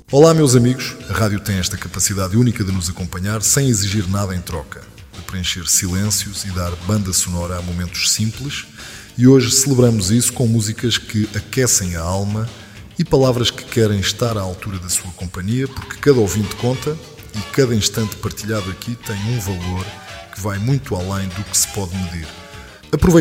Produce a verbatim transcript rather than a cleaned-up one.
Olá, meus amigos. A rádio tem esta capacidade única de nos acompanhar sem exigir nada em troca, de preencher silêncios e dar banda sonora a momentos simples, e hoje celebramos isso com músicas que aquecem a alma e palavras que querem estar à altura da sua companhia, porque cada ouvinte conta e cada instante partilhado aqui tem um valor que vai muito além do que se pode medir. Aproveite